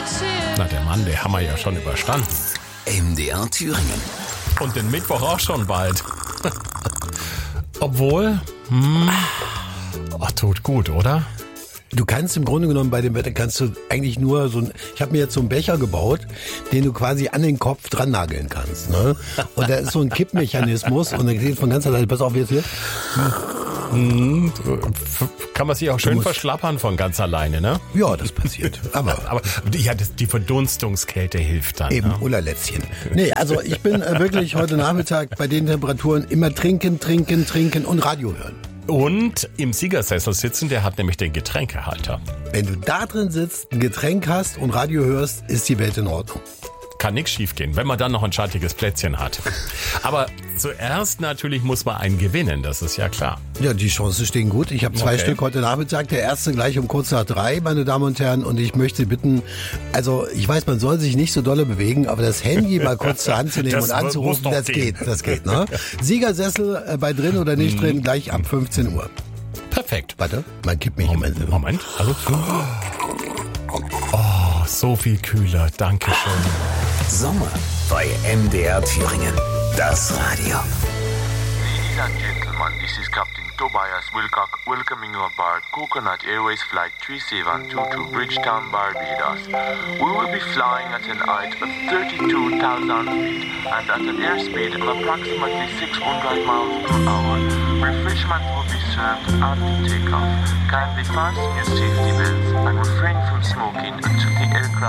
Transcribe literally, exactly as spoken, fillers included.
Na, der Mann, der haben wir ja schon überstanden. M D R Thüringen. Und den Mittwoch auch schon bald. Obwohl, hm, ach, tut gut, oder? Du kannst im Grunde genommen bei dem Wetter kannst du eigentlich nur so ein, ich habe mir jetzt so einen Becher gebaut, den du quasi an den Kopf dran nageln kannst, ne? Und da ist so ein Kippmechanismus und dann geht von ganz alleine, pass auf jetzt hier. Hm, kann man sich auch schön verschlappern von ganz alleine, ne? Ja, das passiert. Aber, Aber ja, das, die Verdunstungskälte hilft dann. eben, Ne? Ullerlätzchen. Nee, also ich bin äh, wirklich heute Nachmittag bei den Temperaturen immer trinken, trinken, trinken und Radio hören. Und im Siegersessel sitzen, der hat nämlich den Getränkehalter. Wenn du da drin sitzt, ein Getränk hast und Radio hörst, ist die Welt in Ordnung. Kann nichts schiefgehen, wenn man dann noch ein schattiges Plätzchen hat. Aber zuerst natürlich muss man einen gewinnen, das ist ja klar. Ja, die Chancen stehen gut. Ich habe zwei Okay. Stück heute Nachmittag. Der erste gleich um kurz nach drei, meine Damen und Herren. Und ich möchte bitten, also ich weiß, man soll sich nicht so dolle bewegen, aber das Handy mal kurz zur Hand zu nehmen Das und muss anzurufen, doch das gehen. geht, das geht. Ne? Siegersessel äh, bei drin oder nicht drin, gleich ab fünfzehn Uhr. Perfekt. Warte, man kippt mich im Ende. Moment, also. Oh, so viel kühler, Dankeschön. Sommer bei M D R Thüringen. Das Radio. Ladies and gentlemen, this is Captain Tobias Wilcock welcoming you aboard Coconut Airways Flight three seven two to Bridgetown, Barbados. We will be flying at an height of thirty-two thousand feet and at an airspeed of approximately six hundred miles per hour. Refreshment will be served after takeoff. Kindly fasten your safety belts and refrain from smoking until the aircraft